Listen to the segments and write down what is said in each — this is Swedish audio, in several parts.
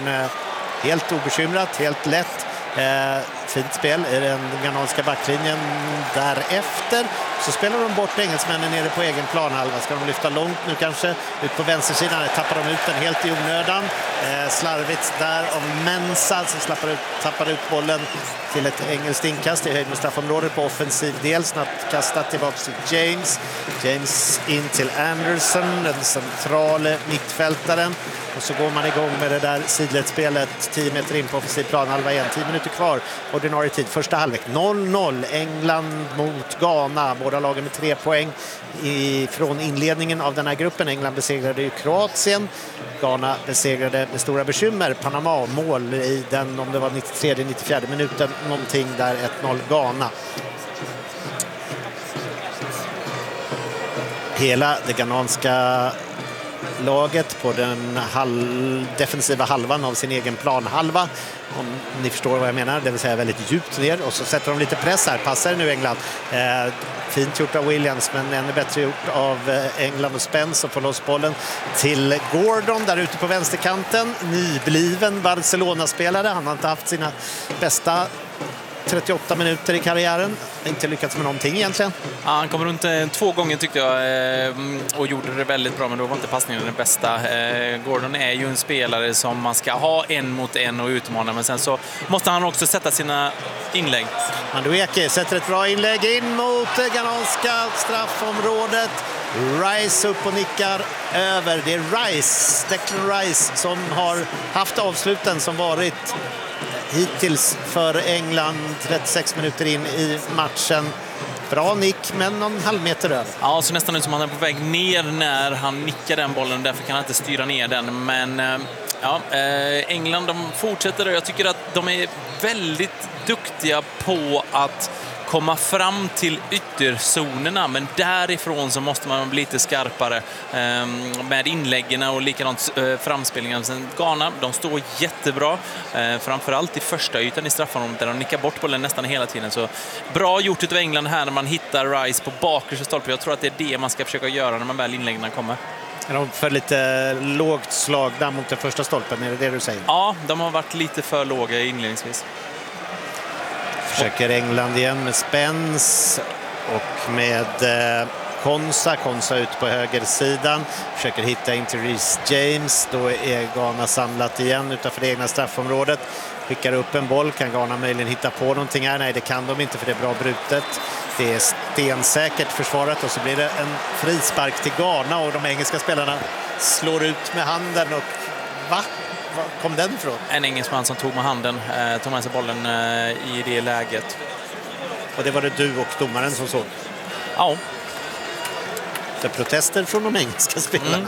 helt obekymrat, helt lätt. Fint spel i den ghananska backlinjen. Därefter så spelar de bort engelsmännen nere på egen planhalva. Ska de lyfta långt nu kanske? Ut på vänstersidan tappar de ut den helt i onödan. Slarvigt där av Mensah som tappar ut bollen till ett engelskt inkast i höjd med straffområdet på offensiv del. Snabbt kastat tillbaka till James. James in till Anderson, den centrala mittfältaren. Och så går man igång med det där sidledsspelet 10 meter in på offensiv planhalva igen. 10 minuter kvar, ordinarie tid, första halvlek. 0-0, England mot Ghana. Båda lagen med 3 poäng från inledningen av den här gruppen. England besegrade ju Kroatien. Ghana besegrade med stora bekymmer Panama. Mål i den, om det var 93-94 minuten, någonting där, 1-0 Ghana. Hela det ghananska laget på den defensiva halvan av sin egen planhalva, om ni förstår vad jag menar, det vill säga väldigt djupt ner, och så sätter de lite press här. Passar nu England, fint gjort av Williams, men ännu bättre gjort av England och Spence, och får loss bollen till Gordon där ute på vänsterkanten, nybliven Barcelona-spelare. Han har inte haft sina bästa 38 minuter i karriären. Inte lyckats med någonting egentligen. Ja, han kom runt 2 gånger tyckte jag och gjorde det väldigt bra, men då var inte passningen den bästa. Gordon är ju en spelare som man ska ha 1 mot 1 och utmana, men sen så måste han också sätta sina inlägg. Madueke sätter ett bra inlägg in mot det ghananska straffområdet. Rice upp och nickar över. Det är Declan Rice som har haft avsluten som varit hittills för England 36 minuter in i matchen. Bra nick, men någon halv meter över. Ja, så nästan ut som han är på väg ner när han nickar den bollen. Därför kan han inte styra ner den. Men ja, England, de fortsätter. Jag tycker att de är väldigt duktiga på att komma fram till ytterzonerna, men därifrån så måste man bli lite skarpare med inläggen och likadant framspelningen. Sen Ghana, de står jättebra, framförallt i första ytan i straffområdet där de nickar bort bollen nästan hela tiden. Så bra gjort utav England här när man hittar Rice på bakersta stolpen. Jag tror att det är det man ska försöka göra när man väl inläggen kommer. Är de för lite lågt slag där mot den första stolpen, är det du säger? Ja, de har varit lite för låga inledningsvis. Försöker England igen med Spence och med Konsa ut på högersidan. Försöker hitta in till Reece James. Då är Ghana samlat igen utanför det egna straffområdet. Skickar upp en boll. Kan Ghana möjligen hitta på någonting här? Nej, det kan de inte, för det är bra brutet. Det är stensäkert försvarat, och så blir det en frispark till Ghana, och de engelska spelarna slår ut med handen. Och va? Var kom den ifrån? En engelsman som tog med handen, tog med sig bollen i det läget. Och det var det du och domaren som såg? Ja. Det protester från de engelska spelarna.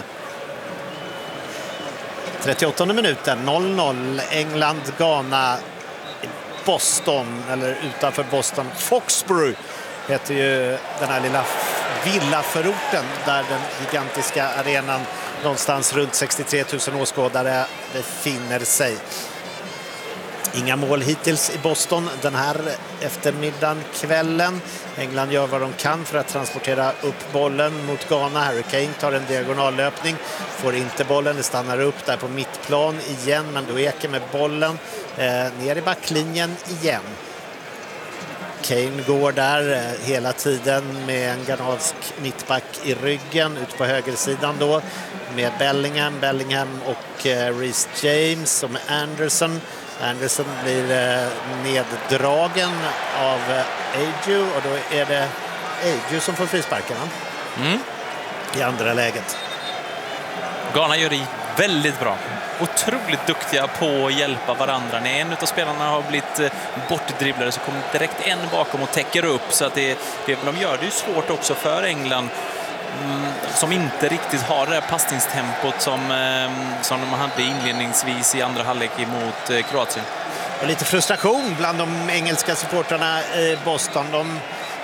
38:e minuten, 0-0. England, Ghana, Boston, eller utanför Boston, Foxborough heter ju den här lilla villaförorten där den gigantiska arenan någonstans runt 63 000 åskådare befinner sig. Inga mål hittills i Boston den här eftermiddagen, kvällen. England gör vad de kan för att transportera upp bollen mot Ghana. Harry Kane tar en diagonallöpning, får inte bollen, det stannar upp där på mittplan igen, men då eker med bollen ner i backlinjen igen. Kane går där hela tiden med en ghanansk mittback i ryggen ut på högersidan då med Bellingham och Reece James och med Anderson. Anderson blir neddragen av Ayew, och då är det Ayew som får frisparken i andra läget. Ghana gör det väldigt bra. Otroligt duktiga på att hjälpa varandra. När en av spelarna har blivit bortdribblade så kommer direkt en bakom och täcker upp. Så att de gör det ju svårt också för England, som inte riktigt har det här passningstempot som de hade inledningsvis i andra halvlek mot Kroatien. Och lite frustration bland de engelska supportrarna i Boston. De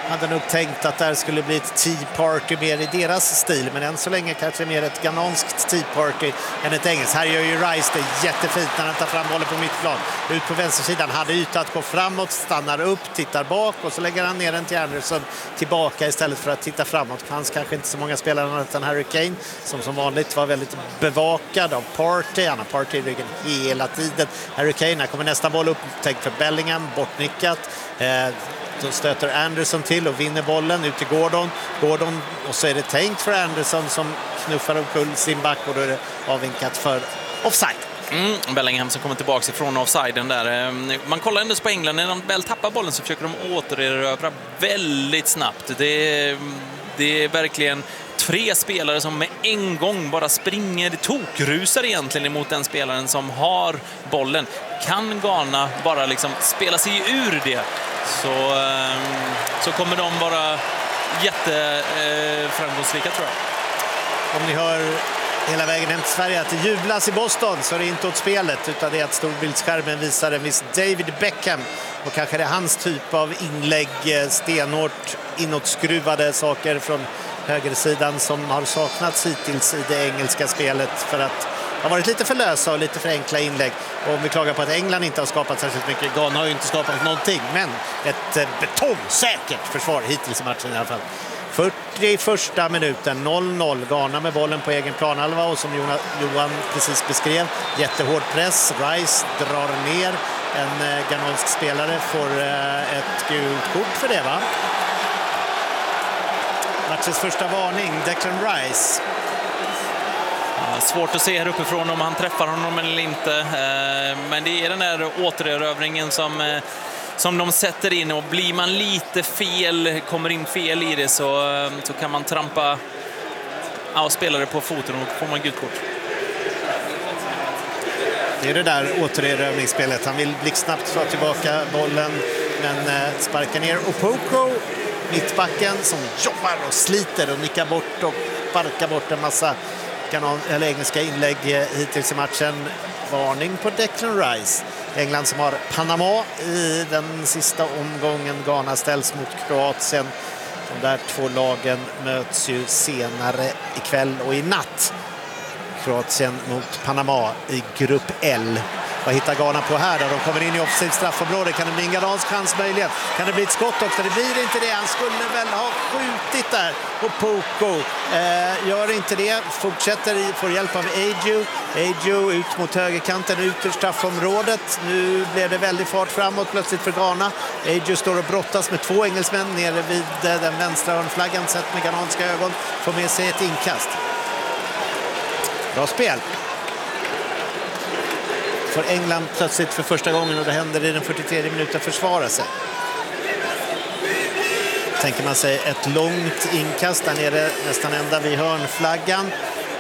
hade nog tänkt att där skulle bli ett tea party mer i deras stil, men än så länge kanske mer ett ghananskt tea party än ett engelskt. Här gör ju Rice det jättefint när han tar fram bollen på mittplan. Ut på vänstersidan, hade yta att gå framåt, stannar upp, tittar bak och så lägger han ner den till Anderson tillbaka istället för att titta framåt. Det fanns kanske inte så många spelare utan Harry Kane som vanligt var väldigt bevakad av Partey. Han har Partey i ryggen hela tiden. Harry Kane, här kommer nästa boll upp, tänkt för Bellingham, bortnickat. Då stöter Anderson till och vinner bollen ut till Gordon och så är det tänkt för Anderson som knuffar omkull sin back och då är det avvinkat för offside. Bellingham som kommer tillbaka ifrån offsiden där. Man kollar ändå på England, när de väl tappar bollen så försöker de återerövra väldigt snabbt. Det är verkligen 3 spelare som med en gång bara springer, tokrusar egentligen emot den spelaren som har bollen. Kan Ghana bara liksom spela sig ur det så kommer de vara jätteframgångsrika, tror jag. Om ni hör hela vägen hem till Sverige att det jublas i Boston så är det inte åt spelet utan det är att storbildsskärmen visar en viss David Beckham och kanske det är hans typ av inlägg, stenhårt inåtskruvade saker från högersidan som har saknats hittills i det engelska spelet för att har varit lite för lösa och lite för enkla inlägg. Och om vi klagar på att England inte har skapat särskilt mycket, Ghana har ju inte skapat någonting, men ett betongsäkert försvar hittills i matchen i alla fall. 41:a minuten, 0-0. Ghana med bollen på egen planhalva och som Johan precis beskrev, jättehård press. Rice drar ner. En ghanansk spelare får ett gult kort för det, va? Matchens första varning, Declan Rice. Svårt att se här uppifrån om han träffar honom eller inte. Men det är den där återerövringen som de sätter in, och blir man lite fel, kommer in fel i det så kan man trampa spelare på foten och får man gult kort. Det är det där återerövringsspelet. Han vill blixtsnabbt ta tillbaka bollen men sparkar ner Opoku, mittbacken, som jobbar och sliter och nickar bort och sparkar bort en massa engelska inlägg hittills i matchen. Varning på Declan Rice. England som har Panama i den sista omgången. Ghana ställs mot Kroatien. De där 2 lagen möts ju senare ikväll och i natt. Kroatien mot Panama i grupp L. Vad hittar Ghana på här då? De kommer in i offensivt straffområde. Kan det bli en ghanansk chans möjligen? Kan det bli ett skott också? Det blir inte det. Han skulle väl ha skjutit där. Och Poco gör inte det. Fortsätter, får hjälp av Ayew ut mot högerkanten, ut ur straffområdet. Nu blev det väldigt fart framåt plötsligt för Ghana. Ayew står och brottas med 2 engelsmän nere vid den vänstra hörnflaggan, sett med ghananska ögon. Får med sig ett inkast. Bra spel. För England plötsligt för första gången, och det händer i den 43 minuten, försvara sig. Tänker man sig ett långt inkast där nere, nästan ända vid hörnflaggan.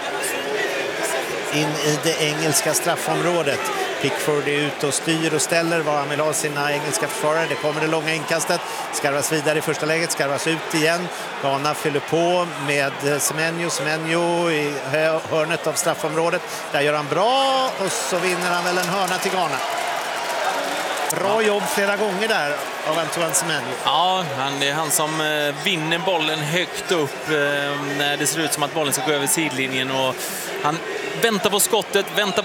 In i det engelska straffområdet. Pickford är ute och styr och ställer var han vill ha sina engelska försvarare. Det kommer det långa inkastet. Skarvas vidare i första läget, skarvas ut igen. Ghana fyller på med Semenyo i hörnet av straffområdet. Där gör han bra och så vinner han väl en hörna till Ghana. Bra jobb flera gånger där av Antoine Semenyo. Ja, det är han som vinner bollen högt upp när det ser ut som att bollen ska gå över sidlinjen, och han väntar på skottet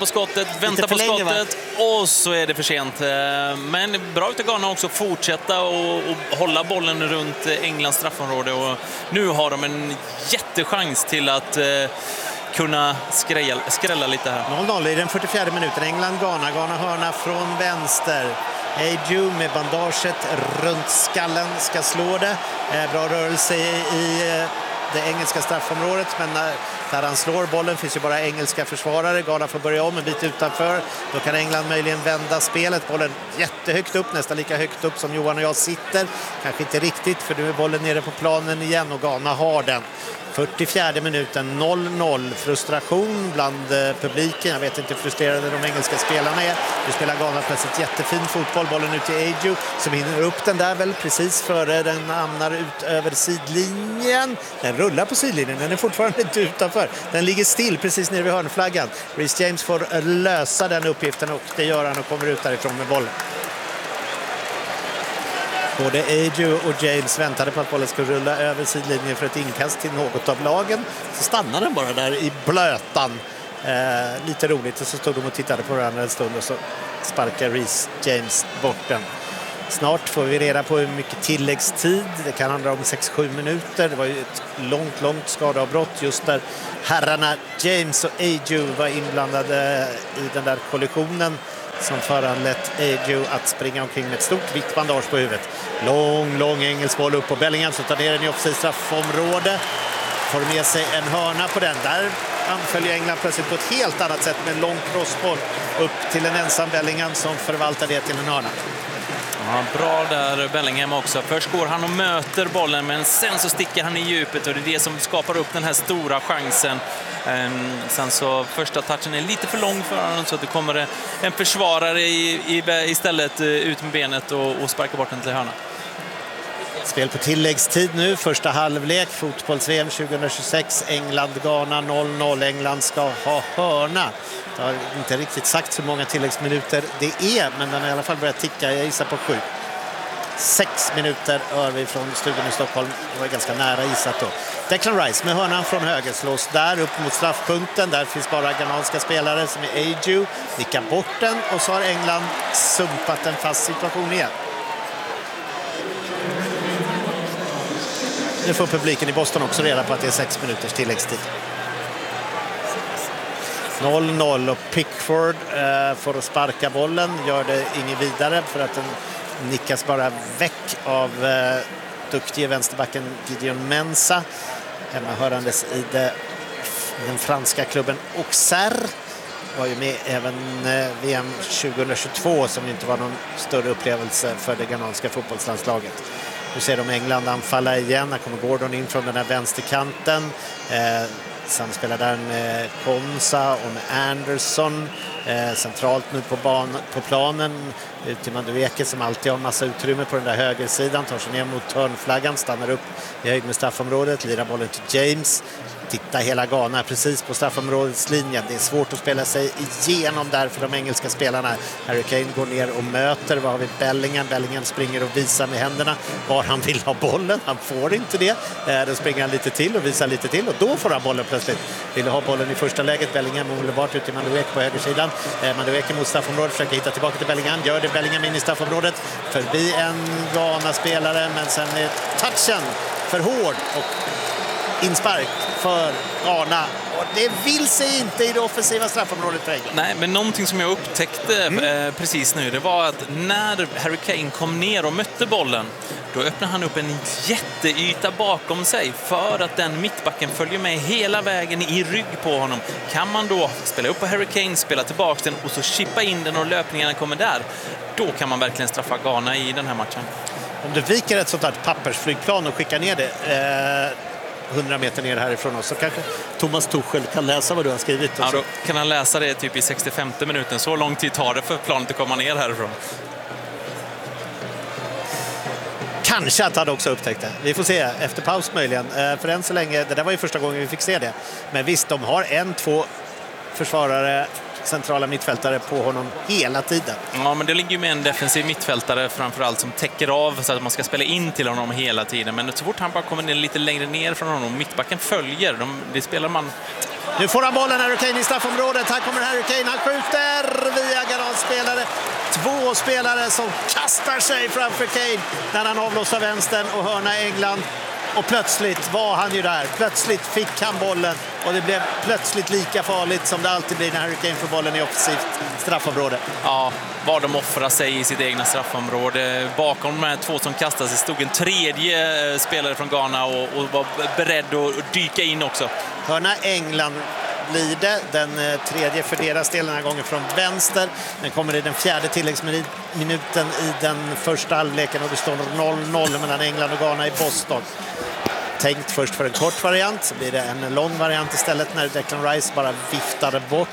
och så är det för sent. Men bra utav Ghana också fortsätta och hålla bollen runt Englands straffområde, och nu har de en jättechans till att kunna skrälla lite här. 0-0 i den 44 minuten. England-Ghana. Ghana hörna från vänster. Ayew med bandaget runt skallen ska slå det. Bra rörelse i det engelska straffområdet, men där han slår bollen finns ju bara engelska försvarare. Ghana får börja om en bit utanför. Då kan England möjligen vända spelet. Bollen jättehögt upp, nästan lika högt upp som Johan och jag sitter. Kanske inte riktigt, för nu är bollen nere på planen igen och Ghana har den. 44 minuten, 0-0. Frustration bland publiken. Jag vet inte hur frustrerade de engelska spelarna är. Nu spelar Ghana plötsligt jättefin fotboll. Bollen ut till Ayew som hinner upp den där väl precis före den hamnar ut över sidlinjen. Den rullar på sidlinjen, den är fortfarande inte utanför. Den ligger still precis nere vid hörnflaggan. Reece James får lösa den uppgiften och det gör han och kommer ut därifrån med bollen. Både Ayew och James väntade på att bollen skulle rulla över sidlinjen för ett inkast till något av lagen. Så stannade den bara där i blötan. Lite roligt, och så stod de och tittade på varandra en stund och så sparkar Reece James bort den. Snart får vi reda på hur mycket tilläggstid. Det kan handla om 6-7 minuter. Det var ju ett långt skadeavbrott just där herrarna James och Ayew var inblandade i den där kollisionen som föranlett Ayew att springa omkring med ett stort vitt bandage på huvudet. Lång engelsk boll upp på Bellingham som tar ner den i offside straffområde. Får med sig en hörna på den. Där anföljer England plötsligt på ett helt annat sätt med en lång crossboll upp till en ensam Bellingham som förvaltar det till en hörna. Ja, bra där Bellingham också. Först går han och möter bollen, men sen så sticker han i djupet och det är det som skapar upp den här stora chansen. Sen så första touchen är lite för lång för honom så att det kommer en försvarare istället ut med benet och sparkar bort den till hörna. Spel på tilläggstid nu, första halvlek, fotbolls-VM 2026, England-Ghana 0-0. England ska ha hörna. Jag har inte riktigt sagt så många tilläggsminuter det är, men den har i alla fall börjat ticka, jag gissar på 7. 6 minuter hör vi från studion i Stockholm, det var ganska nära gissat då. Declan Rice med hörnan från höger slås där upp mot straffpunkten, där finns bara ghananska spelare som är Ayew, nickar bort den och så har England sumpat en fast situation igen. Nu får publiken i Boston också reda på att det är 6 minuters tilläggstid. 0-0 och Pickford får att sparka bollen. Gör det inget vidare för att den nickas bara väck av duktige vänsterbacken Gideon Mensah. Hemmahörandes i den franska klubben Auxerre. Var ju med även VM 2022 som inte var någon större upplevelse för det ghananska fotbollslandslaget. Nu ser de England anfalla igen. Här kommer Gordon in från den här vänsterkanten. Samspelar där med Konsa och med Anderson. Centralt nu på planen. Ut till Madueke som alltid har massa utrymme på den där högersidan. Tar sig ner mot hörnflaggan. Stannar upp i höjd med straffområdet. Lirar bollen till James. Titta hela Ghana precis på straffområdets linje. Det är svårt att spela sig igenom där för de engelska spelarna. Harry Kane går ner och möter. Vad har vi? Bellingham. Bellingham springer och visar med händerna var han vill ha bollen. Han får inte det. Då springer han lite till och visar lite till och då får han bollen plötsligt. Vill ha bollen i första läget. Bellingham omedelbart ut till Madueke på högersidan. Madueke mot straffområdet försöker hitta tillbaka till Bellingham. Gör det. Bellingham in i straffområdet. Förbi en Ghana-spelare men sen är touchen för hård och inspark för Ghana. Och det vill sig inte i det offensiva straffområdet för England. Nej, men någonting som jag upptäckte precis nu, det var att när Harry Kane kom ner och mötte bollen, då öppnade han upp en jätteyta bakom sig för att den mittbacken följer med hela vägen i rygg på honom. Kan man då spela upp på Harry Kane, spela tillbaka den och så chippa in den och löpningarna kommer där, då kan man verkligen straffa Ghana i den här matchen. Om du viker ett sånt här pappersflygplan och skickar ner det 100 meter ner härifrån oss så kanske Thomas Tuchel kan läsa vad du har skrivit. Ja, då kan han läsa det typ i 65:e minuten. Så lång tid tar det för planet att komma ner härifrån. Kanske att han också upptäckt det. Vi får se efter paus möjligen. För än så länge, det där var ju första gången vi fick se det. Men visst, de har 1-2 försvarare, centrala mittfältare på honom hela tiden. Ja, men det ligger ju med en defensiv mittfältare framförallt som täcker av så att man ska spela in till honom hela tiden. Men så fort han bara kommer ner lite längre ner från honom, mittbacken följer. Det spelar man. Nu får han bollen, Harry Kane i straffområdet. Här kommer Harry Kane, han skjuter via Ghana-spelare. 2 spelare som kastar sig framför Kane när han avlossar vänstern och hörna England. Och plötsligt var han ju där. Plötsligt fick han bollen. Och det blev plötsligt lika farligt som det alltid blir när Harry Kane får bollen i offensivt straffområde. Ja, var de offrar sig i sitt egna straffområde. Bakom de här 2 som kastar sig stod en tredje spelare från Ghana och var beredd att dyka in också. Hörna England blir det. Den tredje för deras del den här gången från vänster. Den kommer i den 4:e tilläggsminuten i den första halvleken och det står 0-0 mellan England och Ghana i Boston. Tänkt först för en kort variant så blir det en lång variant istället när Declan Rice bara viftar bort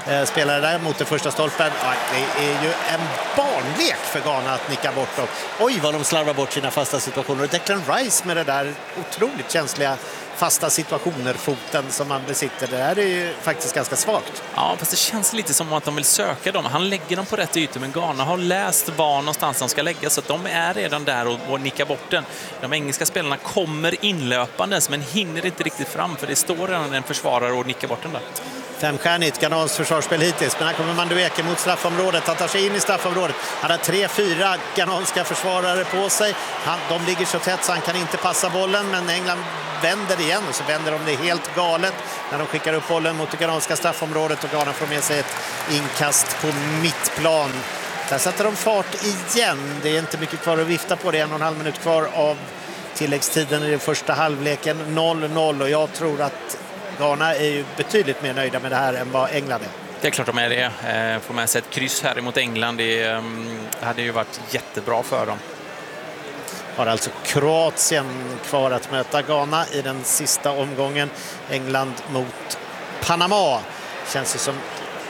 spelare där mot den första stolpen. Ja, det är ju en barnlek för Ghana att nicka bort dem. Oj, vad de slarvar bort sina fasta situationer. Declan Rice med det där otroligt känsliga fasta situationer, foten som man besitter. Det här är ju faktiskt ganska svagt. Ja, fast det känns lite som att de vill söka dem. Han lägger dem på rätt ytor, men Ghana har läst var någonstans de ska lägga, så att de är redan där och nickar bort den. De engelska spelarna kommer inlöpandes, men hinner inte riktigt fram, för det står redan en försvarare och nickar bort den där. Femstjärnigt Ghanans försvarsspel hittills, men här kommer Madueke mot straffområdet. Han tar sig in i straffområdet. Han har 3-4 ghananska försvarare på sig. De ligger så tätt så han kan inte passa bollen, men England vänder igen och så vänder de det helt galet när de skickar upp bollen mot det ghananska straffområdet och Ghana får med sig ett inkast på mittplan. Där sätter de fart igen. Det är inte mycket kvar att vifta på. Det är 1,5 minut kvar av tilläggstiden i den första halvleken. 0-0 och jag tror att Ghana är ju betydligt mer nöjda med det här än vad England är. Det är klart de är det. Får man se ett kryss här emot England, det hade ju varit jättebra för dem. Har alltså Kroatien kvar att möta Ghana i den sista omgången. England mot Panama. Känns det som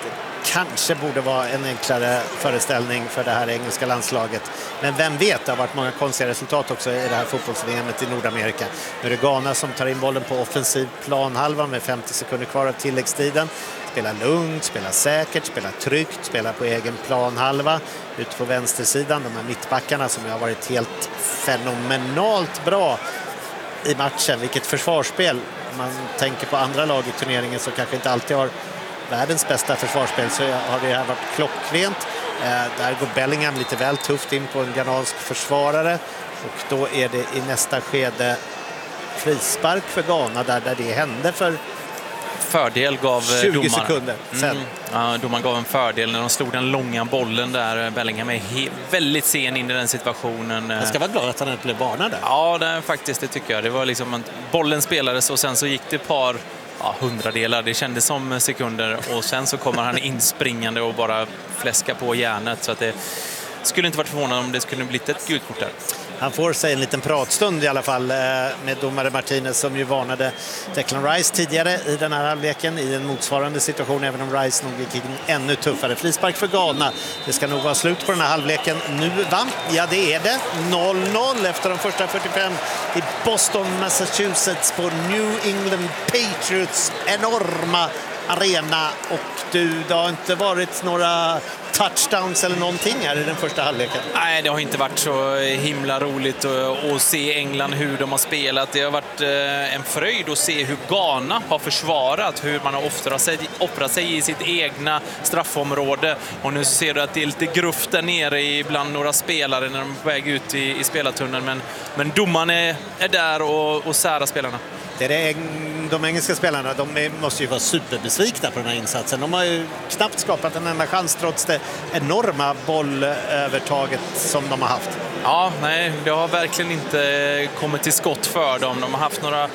kanske borde vara en enklare föreställning för det här engelska landslaget. Men vem vet, det har varit många konstiga resultat också i det här fotbolls-VMet i Nordamerika. Nu är det Ghana som tar in bollen på offensiv planhalva med 50 sekunder kvar av tilläggstiden. Spelar lugnt, spelar säkert, spelar tryggt, spelar på egen planhalva. Ute på vänstersidan, de här mittbackarna som har varit helt fenomenalt bra i matchen. Vilket försvarsspel. Om man tänker på andra lag i turneringen så kanske inte alltid har världens bästa försvarsspel, så har det här varit klockrent. Där går Bellingham lite väl tufft in på en ghanansk försvarare och då är det i nästa skede frispark för Ghana där det hände för fördel gav 20 domaren. Sekunder sen. Ja, domaren gav en fördel när de slog den långa bollen där. Bellingham är väldigt sen in i den situationen. Jag ska vara glad att han inte blev varnad där. Ja, det tycker jag. Det var liksom att bollen spelades och sen så gick det ett par hundradelar. Det kändes som sekunder och sen så kommer han inspringande och bara fläska på järnet, så att det skulle inte varit förvånande om det skulle blivit ett gult kort där. Han får sig en liten pratstund i alla fall med domare Martinez som ju varnade Declan Rice tidigare i den här halvleken i en motsvarande situation, även om Rice nog gick in ännu tuffare. Frispark för Ghana. Det ska nog vara slut på den här halvleken nu, va? Ja, det är det. 0-0 efter de första 45 i Boston, Massachusetts på New England Patriots enorma arena. Och det har inte varit några touchdowns eller någonting här i den första halvleken. Nej, det har inte varit så himla roligt att se England hur de har spelat. Det har varit en fröjd att se hur Ghana har försvarat, hur man har offrat sig i sitt egna straffområde. Och nu ser du att det är lite gruff där nere bland några spelare när de är på väg ut i spelartunneln. Men domaren är där och särar spelarna. Det är de engelska spelarna, de måste ju vara superbesvikna på den här insatsen. De har ju knappt skapat en enda chans trots det enorma bollövertaget som de har haft. Ja, nej, det har verkligen inte kommit till skott för dem. De har haft några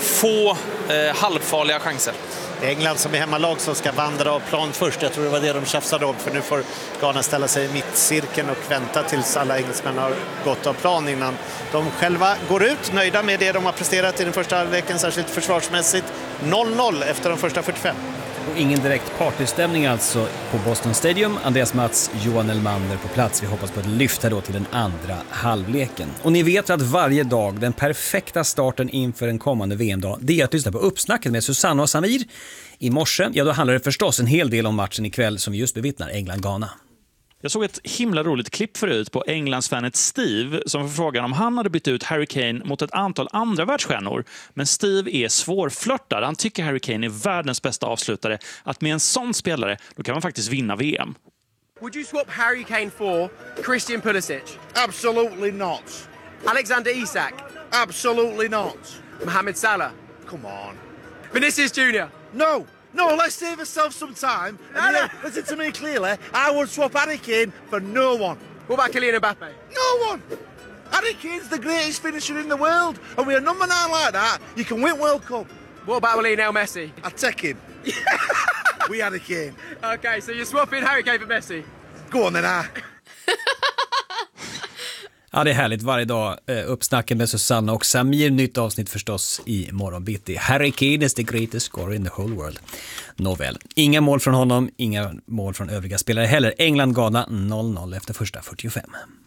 få halvfarliga chanser. Det är England som är hemmalag som ska vandra av plan först. Jag tror det var det de tjafsade om, för nu får Ghana ställa sig i mittcirkeln och vänta tills alla engelsmän har gått av plan innan de själva går ut. Nöjda med det de har presterat i den första halvleken, särskilt försvarsmässigt. 0-0 efter de första 45. Och ingen direkt partystämning alltså på Boston Stadium. Andreas Mats, Johan Elmander på plats. Vi hoppas på ett lyft här då till den andra halvleken. Och ni vet att varje dag, den perfekta starten inför en kommande VM-dag, det är att lyssna på uppsnacket med Susanne och Samir. I morse, ja då handlar det förstås en hel del om matchen ikväll som vi just bevittnar, England-Ghana. Jag såg ett himla roligt klipp förut på Englandsfanet Steve som får frågan om han hade bytt ut Harry Kane mot ett antal andra världsstjärnor. Men Steve är svårflörtad. Han tycker Harry Kane är världens bästa avslutare. Att med en sån spelare, då kan man faktiskt vinna VM. Would you swap Harry Kane for Christian Pulisic? Absolutely not. Alexander Isak? Absolutely not. Mohamed Salah? Come on. Vinicius Junior? No. No, let's save ourselves some time. And listen to me clearly. I would swap Harry Kane for no one. What about Kylian Mbappe? No one. Harry Kane's the greatest finisher in the world. And with a number 9 like that, you can win World Cup. What about Lionel Messi? I'd take him. We Harry Kane. Okay, so you're swapping Harry Kane for Messi? Go on then, Ja, det är härligt varje dag. Uppsnacken med Susanna och Samir. Nytt avsnitt förstås i morgon bitti. Harry Kane is the greatest scorer in the whole world. Nåväl, inga mål från honom, inga mål från övriga spelare heller. England-Ghana 0-0 efter första 45.